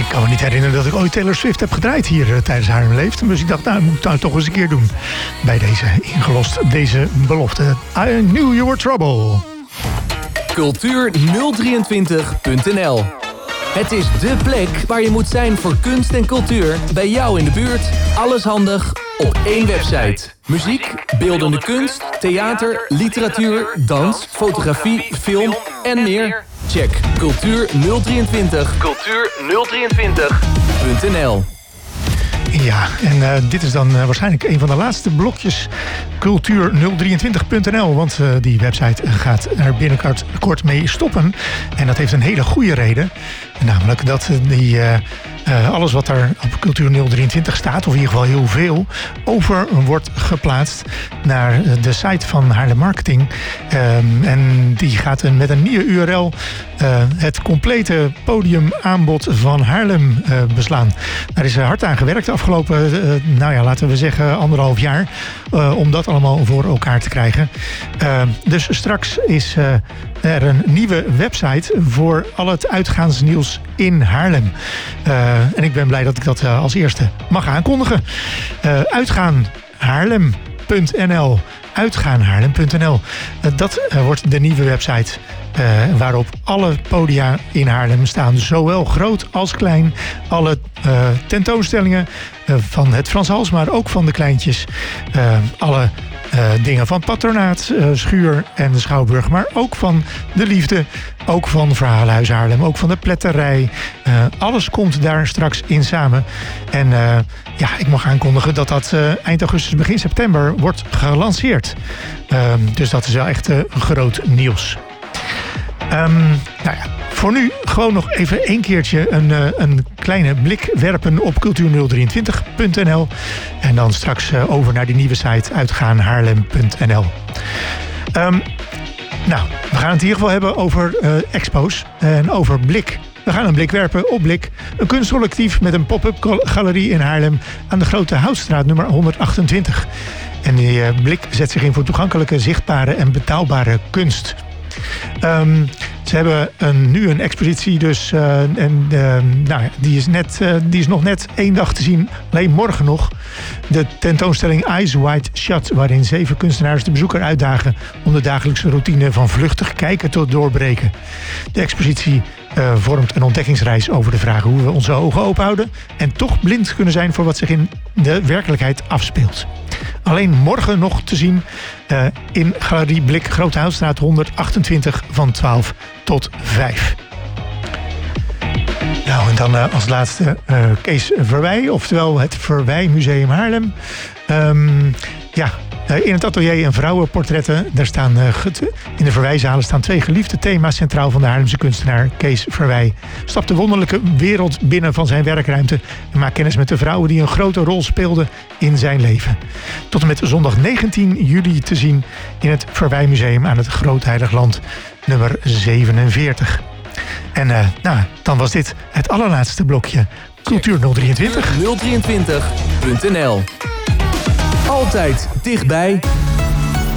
Ik kan me niet herinneren dat ik ooit Taylor Swift heb gedraaid hier tijdens Haarlem Leeft. Dus ik dacht, nou, moet ik nou toch eens een keer doen. Bij deze belofte. I knew you were trouble. Cultuur023.nl. Het is dé plek waar je moet zijn voor kunst en cultuur. Bij jou in de buurt. Alles handig op één website. Muziek, beeldende kunst, theater, literatuur, dans, fotografie, film en meer. Check cultuur023.nl. Ja, en dit is dan waarschijnlijk een van de laatste blokjes cultuur023.nl. Want die website gaat er binnenkort mee stoppen. En dat heeft een hele goede reden. Namelijk dat alles wat er op Cultuur023 staat, of in ieder geval heel veel, over wordt geplaatst naar de site van Haarlem Marketing. En die gaat met een nieuwe URL het complete podiumaanbod van Haarlem beslaan. Daar is hard aan gewerkt de afgelopen, laten we zeggen 1,5 jaar. Om dat allemaal voor elkaar te krijgen. Dus straks is er een nieuwe website voor al het uitgaansnieuws in Haarlem. En ik ben blij dat ik dat als eerste mag aankondigen. Uitgaanhaarlem.nl. Uitgaanhaarlem.nl. Dat wordt de nieuwe website. Waarop alle podia in Haarlem staan. Zowel groot als klein. Alle tentoonstellingen van het Frans Hals, maar ook van de kleintjes. Alle dingen van Patronaat, Schuur en de Schouwburg. Maar ook van de Liefde. Ook van Verhalenhuis Haarlem. Ook van de Pletterij. Alles komt daar straks in samen. En ik mag aankondigen dat dat eind augustus, begin september wordt gelanceerd. Dus dat is wel echt groot nieuws. Voor nu gewoon nog even een keertje een kleine blik werpen op cultuur023.nl. En dan straks over naar die nieuwe site uitgaanhaarlem.nl. We gaan het in ieder geval hebben over expo's en over Blik. We gaan een blik werpen op Blik. Een kunstcollectief met een pop-up galerie in Haarlem aan de Grote Houtstraat nummer 128. En die Blik zet zich in voor toegankelijke, zichtbare en betaalbare kunst. Ze hebben nu een expositie, dus die is nog net 1 dag te zien. Alleen morgen nog. De tentoonstelling Eyes Wide Shut, waarin 7 kunstenaars de bezoeker uitdagen om de dagelijkse routine van vluchtig kijken te doorbreken. De expositie vormt een ontdekkingsreis over de vraag hoe we onze ogen open houden en toch blind kunnen zijn voor wat zich in de werkelijkheid afspeelt. Alleen morgen nog te zien in Galerie Blik, Grote Houtstraat 128 van 12 tot 5. Nou, en dan als laatste Kees Verwij, oftewel het Verwij Museum Haarlem. In het atelier en vrouwenportretten. Daar staan in de Verwijzalen staan 2 geliefde thema's centraal van de Haarlemse kunstenaar Kees Verwij. Stapt de wonderlijke wereld binnen van zijn werkruimte en maakt kennis met de vrouwen die een grote rol speelden in zijn leven. Tot en met zondag 19 juli te zien in het Verwij Museum aan het Groot-Heiligland nummer 47. En dan was dit het allerlaatste blokje Cultuur023. Cultuur023.nl. Altijd dichtbij.